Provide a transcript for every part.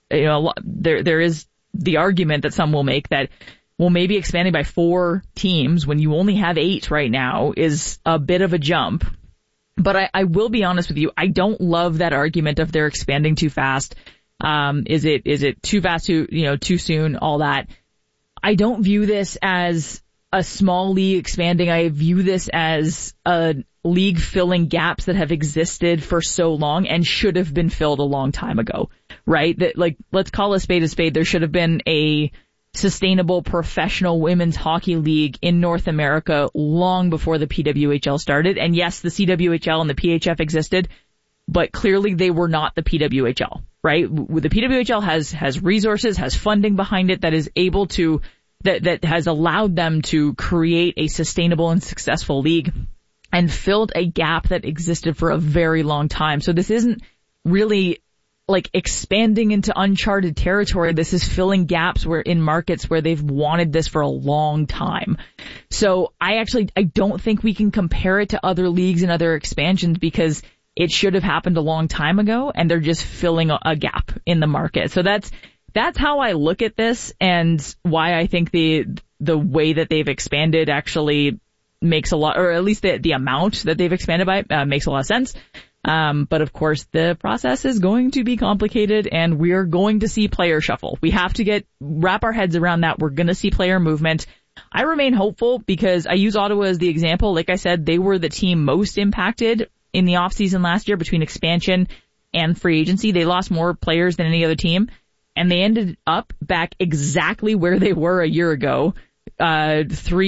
there is the argument that some will make that, well, maybe expanding by 4 teams when you only have 8 right now is a bit of a jump. But I will be honest with you, I don't love that argument of they're expanding too fast. Is it too fast, too soon, all that. I don't view this as a small league expanding. I view this as a league filling gaps that have existed for so long and should have been filled a long time ago, right? That, like, let's call a spade a spade. There should have been a sustainable professional women's hockey league in North America long before the PWHL started. And yes, the CWHL and the PHF existed, but clearly they were not the PWHL, right? The PWHL has resources, has funding behind it that is able to, that has allowed them to create a sustainable and successful league and filled a gap that existed for a very long time. So this isn't really like expanding into uncharted territory. This is filling gaps in markets where they've wanted this for a long time. So I don't think we can compare it to other leagues and other expansions because it should have happened a long time ago and they're just filling a gap in the market. So that's how I look at this and why I think the way that they've expanded actually makes a lot, or at least the amount that they've expanded by makes a lot of sense. But of course the process is going to be complicated and we're going to see player shuffle. We have to wrap our heads around that. We're going to see player movement. I remain hopeful because I use Ottawa as the example. Like I said, they were the team most impacted in the offseason last year between expansion and free agency. They lost more players than any other team and they ended up back exactly where they were a year ago. 4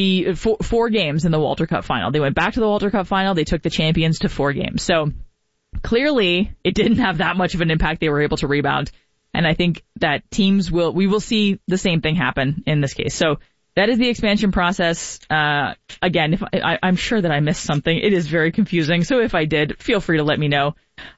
games in the Walter Cup final. They went back to the Walter Cup final. They took the champions to 4 games. So clearly it didn't have that much of an impact. They were able to rebound. And I think that we will see the same thing happen in this case. So that is the expansion process. Again, I'm sure that I missed something. It is very confusing. So if I did, feel free to let me know.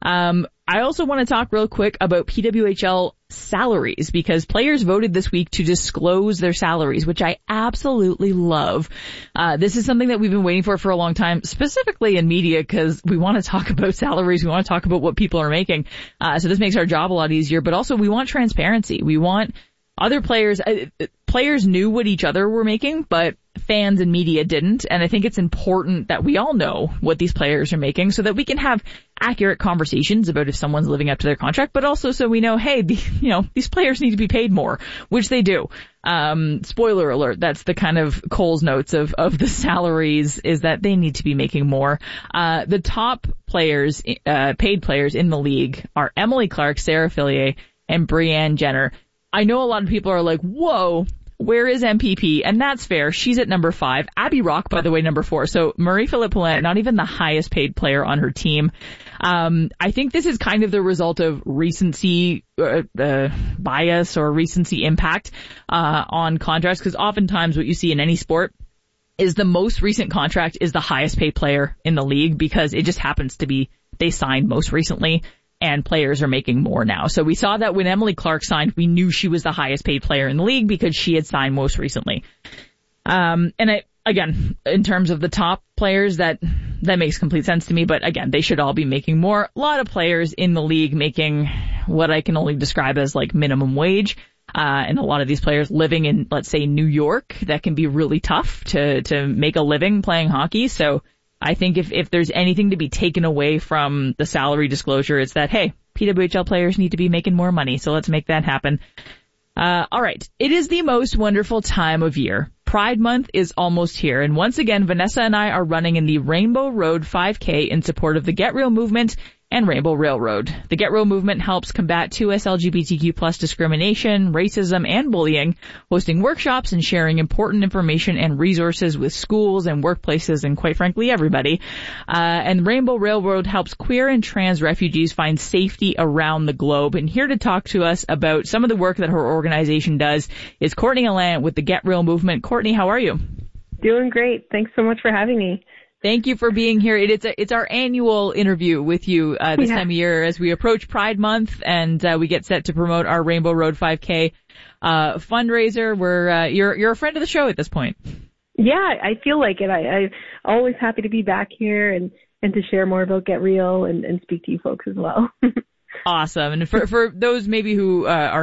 I also want to talk real quick about PWHL salaries because players voted this week to disclose their salaries, which I absolutely love. This is something that we've been waiting for a long time, specifically in media, because we want to talk about salaries. We want to talk about what people are making. So this makes our job a lot easier, but also we want transparency. We want other players knew what each other were making, but fans and media didn't. And I think it's important that we all know what these players are making so that we can have accurate conversations about if someone's living up to their contract, but also so we know, hey, these players need to be paid more, which they do. Spoiler alert, that's the kind of Cole's notes of the salaries is that they need to be making more. The top players, paid players in the league are Emily Clark, Sarah Fillier, and Brianne Jenner. I know a lot of people are like, whoa, where is MPP? And that's fair. She's at number 5. Abby Rock, by the way, number 4. So Marie-Philip Poulin, not even the highest paid player on her team. I think this is kind of the result of recency bias or recency impact on contracts, because oftentimes what you see in any sport is the most recent contract is the highest paid player in the league because it just happens to be they signed most recently. And players are making more now. So we saw that when Emily Clark signed, we knew she was the highest paid player in the league because she had signed most recently. Again, in terms of the top players, that makes complete sense to me. But again, they should all be making more. A lot of players in the league making what I can only describe as like minimum wage. And a lot of these players living in, let's say, New York, that can be really tough to make a living playing hockey. So I think if there's anything to be taken away from the salary disclosure, it's that, hey, PWHL players need to be making more money, so let's make that happen. All right. It is the most wonderful time of year. Pride Month is almost here, and once again, Vanessa and I are running in the Rainbow Road 5K in support of the Get Real movement and Rainbow Railroad. The Get Real movement helps combat 2S LGBTQ plus discrimination, racism, and bullying, hosting workshops and sharing important information and resources with schools and workplaces and, quite frankly, everybody. And Rainbow Railroad helps queer and trans refugees find safety around the globe. And here to talk to us about some of the work that her organization does is Courtney Allant with the Get Real movement. Courtney, how are you? Doing great. Thanks so much for having me. Thank you for being here. It's our annual interview with you this time of year as we approach Pride Month and we get set to promote our Rainbow Road 5K fundraiser. You're a friend of the show at this point. Yeah, I feel like it. I'm always happy to be back here and to share more about Get Real and speak to you folks as well. Awesome. And for those maybe who are